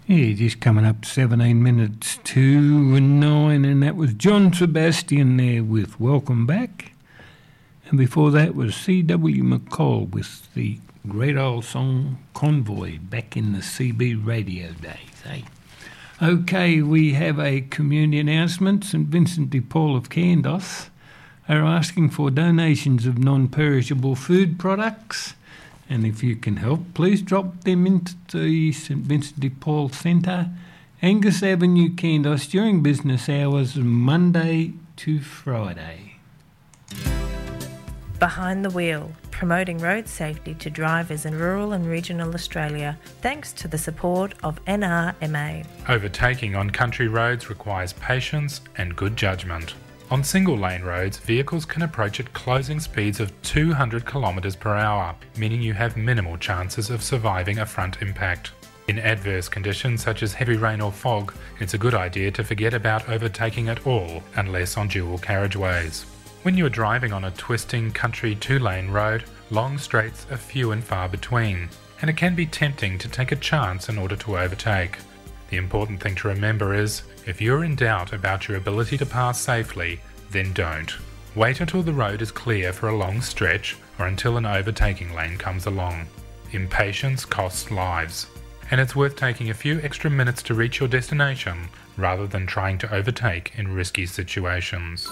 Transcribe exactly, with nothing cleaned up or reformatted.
Yeah, just coming up to seventeen minutes to nine, and that was John Sebastian there with Welcome Back. And before that was C W McCall with the great old song Convoy, back in the C B radio days, eh? Okay, we have a community announcement. St Vincent de Paul of Candos are asking for donations of non-perishable food products. And if you can help, please drop them into the St Vincent de Paul Centre, Angus Avenue, Candos, during business hours Monday to Friday. Behind the Wheel, promoting road safety to drivers in rural and regional Australia, thanks to the support of N R M A. Overtaking on country roads requires patience and good judgment. On single-lane roads, vehicles can approach at closing speeds of two hundred kilometres per hour, meaning you have minimal chances of surviving a front impact. In adverse conditions such as heavy rain or fog, it's a good idea to forget about overtaking at all, unless on dual carriageways. When you are driving on a twisting country two-lane road, long straights are few and far between, and it can be tempting to take a chance in order to overtake. The important thing to remember is, if you're in doubt about your ability to pass safely, then don't. Wait until the road is clear for a long stretch or until an overtaking lane comes along. Impatience costs lives, and it's worth taking a few extra minutes to reach your destination rather than trying to overtake in risky situations.